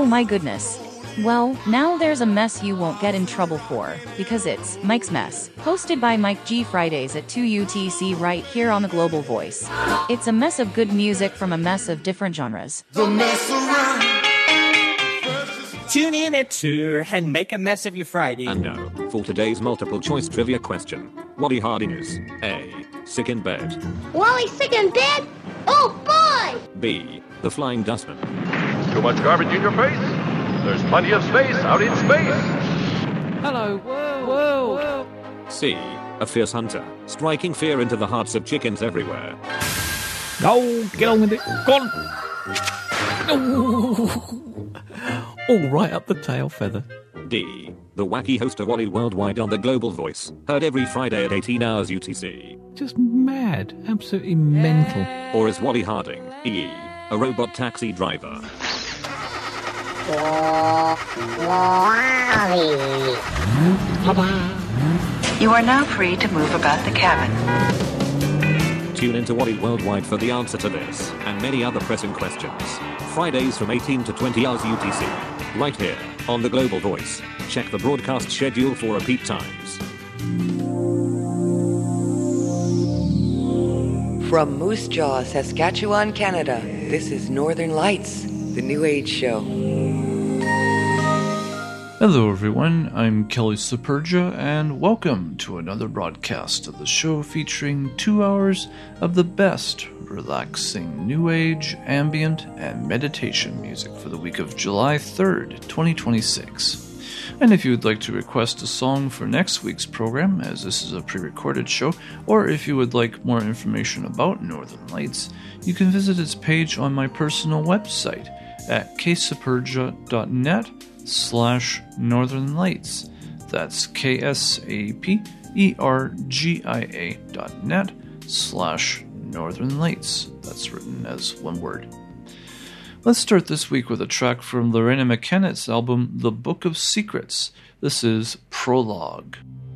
my goodness. Well, now there's a mess you won't get in trouble for, because it's Mike's Mess, hosted by Mike G Fridays at 2 UTC right here on the Global Voice. It's a mess of good music from a mess of different genres. The mess around. Tune in at 2 and make a mess of your Friday. And now, for today's multiple choice trivia question. Wally Harding is A. Sick in bed. Wally's sick in bed? Oh, boy! B. The Flying Dustman. Too much garbage in your face? There's plenty of space out in space. Hello, world. C. A Fierce Hunter, striking fear into the hearts of chickens everywhere. Go, get on with it. Go on. All right up the tail feather. D. The wacky host of Wally Worldwide on the Global Voice, heard every Friday at 18 hours UTC. Just mad, absolutely mental. Or is Wally Harding, E. A robot taxi driver? You are now free to move about the cabin. Tune into Wally Worldwide for the answer to this and many other pressing questions. Fridays from 18 to 20 hours UTC. Right here on the Global Voice. Check the broadcast schedule for repeat times. From Moose Jaw, Saskatchewan, Canada, this is Northern Lights, the New Age Show. Hello everyone, I'm Kelly Superga, and welcome to another broadcast of the show featuring 2 hours of the best relaxing New Age, ambient, and meditation music for the week of July 3rd, 2026. And if you would like to request a song for next week's program, as this is a pre-recorded show, or if you would like more information about Northern Lights, you can visit its page on my personal website at ksapergia.net/Northern Lights. That's ksapergia.net/Northern Lights. That's written as one word. Let's start this week with a track from Lorena McKennett's album The Book of Secrets. This is Prologue.